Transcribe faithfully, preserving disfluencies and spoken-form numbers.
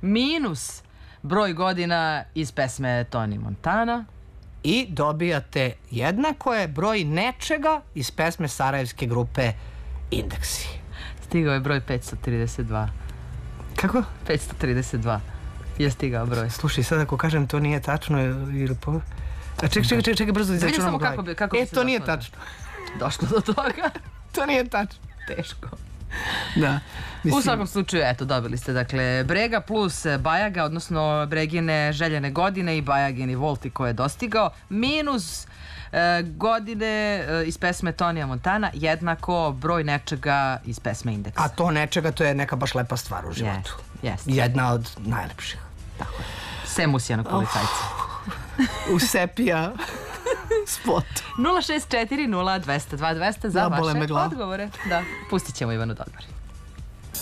minus broj godina iz pesme Tony Montana. I dobijate jednako je broj nečega iz pesme sarajevske grupe Indeksi. Stigao je broj petsto trideset dva. Kako? petsto trideset dva je stigao broj. Slušaj, sad ako kažem to nije tačno, ili po... A čekaj, čekaj, čekaj, čekaj, brzo da izračunamo kako bi, kako E, to nije tačno. Došlo do toga. To nije tačno. Teško. Da. U svakom slučaju, eto, dobili ste, dakle, Brega plus Bajaga, odnosno Bregine željene godine i Bajagini Volti koje je dostigao, minus e, godine e, iz pesme Tonija Montana, jednako broj nečega iz pesme Indeks. A to nečega, to je neka baš lepa stvar u životu. Jest, jest. Jedna od najlepših. Tako je. Sem usijanog policajca. U sepija spot. nula šest četiri nula dvesta dva dvesta za vaše odgovore. Da, pustit ćemo Ivanu da odmori.